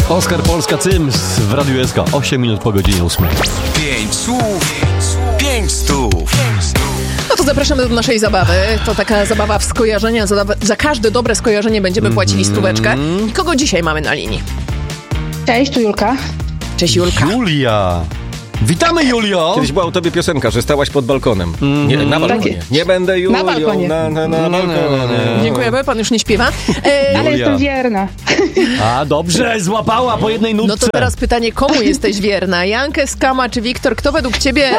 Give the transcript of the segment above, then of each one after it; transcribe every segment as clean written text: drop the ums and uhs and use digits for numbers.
Oskar Polska Cyms w Radiu SK. 8 minut po godzinie 8. 5 słów, 5 stów. No to zapraszamy do naszej zabawy. To taka zabawa w skojarzenia. Za każde dobre skojarzenie będziemy płacili stóweczkę. I kogo dzisiaj mamy na linii? Cześć, tu Julka. Cześć, Julka. Julia! Witamy, Julio! Kiedyś była u tobie piosenka, że stałaś pod balkonem. Nie, na balkonie. Nie będę Julią. Na balkonie. Na balkonie. Dziękujemy, pan już nie śpiewa. Ale jestem wierna. A, dobrze, złapała po jednej nutce. No to teraz pytanie, komu jesteś wierna? Jankę, Skama czy Wiktor? Kto według ciebie...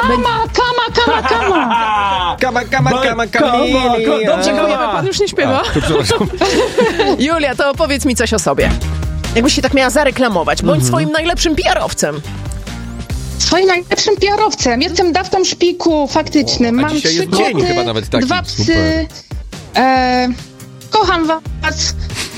Kama. Dobrze, dziękujemy, pan już nie śpiewa. Julia, to opowiedz mi coś o sobie. Jakbyś się tak miała zareklamować. Bądź swoim najlepszym PR-owcem. Swoim najlepszym PR-owcem. Jestem dawcą szpiku faktycznym. A Mam dzisiaj 3 jest dzień koty, chyba nawet taki. 2 psy. Kocham was.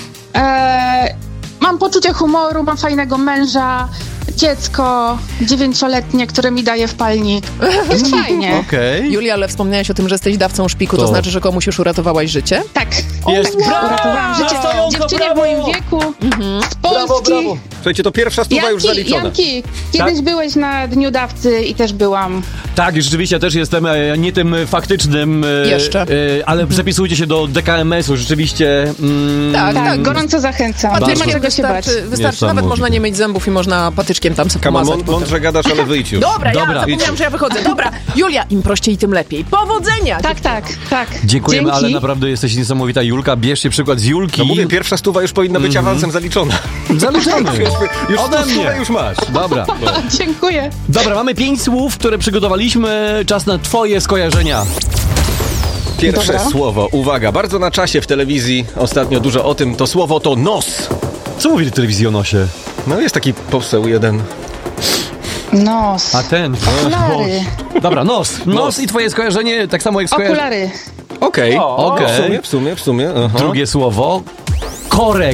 Mam poczucie humoru, mam fajnego męża, dziecko 9-letnie, które mi daje wpalnik. Jest fajnie. Okej. Julia, ale wspomniałaś o tym, że jesteś dawcą szpiku. To To- znaczy, że komuś już uratowałaś życie? Tak. Jest. Brawo! Uratowałam życie Brawo, dziewczynie brawo! w moim wieku z Polski. Słuchajcie, to pierwsza stuwa już zaliczona. Janki, kiedyś byłeś na Dniu Dawcy i też byłam. Tak, rzeczywiście też jestem nie tym faktycznym. Jeszcze. Ale zapisujcie się do DKMS-u, rzeczywiście. Tak, gorąco zachęcam. Nie ma Patyczkiem czego się bać. wystarczy. Nawet Niesamowite. można nie mieć zębów i można patyczkiem tam sobie Kama, pomazać. mądrze gadasz, ale wyjdź już. Dobra, Dobra, ja zapomniałam, że ja wychodzę. Dobra, Julia, im prościej, tym lepiej. Powodzenia! Tak. Dziękujemy, Dzięki. ale naprawdę jesteś niesamowita, Julka. Bierzcie przykład z Julki. No mówię, pierwsza stuwa już powinna być awansem zaliczona. Zaliczamy. Już Ode tą stówę mnie. już masz. Dobra. Dziękuję. Dobra, mamy 5 słów, które przygotowaliśmy. Czas na twoje skojarzenia. Pierwsze Dobra. słowo, uwaga, bardzo na czasie w telewizji, ostatnio dużo o tym, to słowo to nos. Co mówili telewizji o nosie? No jest taki poseł jeden. Nos. A ten. Okulary. Dobra, nos. Nos i twoje skojarzenie, tak samo jak skojarzenie. Okulary. Okej. Okej. W sumie. Aha. Drugie słowo. Korek.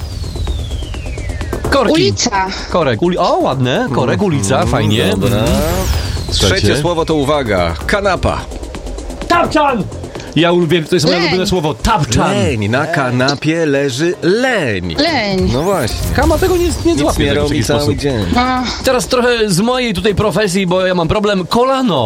Korki. Ulica. Korek. O, ładne. Korek, ulica, fajnie. Dobra. Trzecie. Trzecie słowo to uwaga, kanapa. Tapczan! Ja lubię, to jest moje Leń. ulubione słowo. Tapczan. Leń, na kanapie leży leń. Leń. No właśnie. Kama tego nie Nic złapie nie w taki robi cały sposób. dzień. No. Teraz trochę z mojej tutaj profesji, bo ja mam problem. Kolano.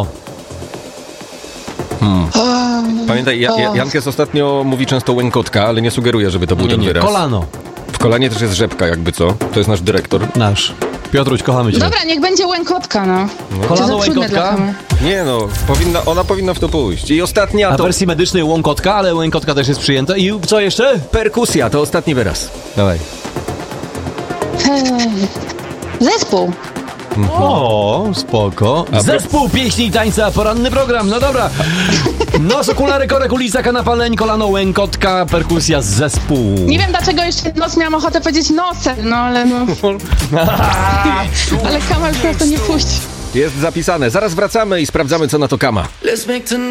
Pamiętaj, Jankes ostatnio mówi często łękotka, ale nie sugeruje, żeby to był ten wyraz. Kolano. W kolanie też jest rzepka, jakby co. To jest nasz dyrektor. Nasz. Piotruś, kochamy cię. Dobra, niech będzie łękotka, no. Kolano, To za trudne dla łękotka. Kamy. Nie no, ona powinna w to pójść. I ostatnia Na to wersji medycznej łąkotka, ale łękotka też jest przyjęta. I co jeszcze? perkusja, to ostatni wyraz. Dawaj. Zespół. O, spoko. Zespół pieśni i tańca, poranny program, no dobra. Nos, okulary, korek, ulica, kanapa, leń, kolano, łękotka, perkusja, zespół. Nie wiem, dlaczego jeszcze nos miałam ochotę powiedzieć nosem, no ale no. Ale Kama już nas to nie puści. Jest zapisane. Zaraz wracamy i sprawdzamy, co na to Kama.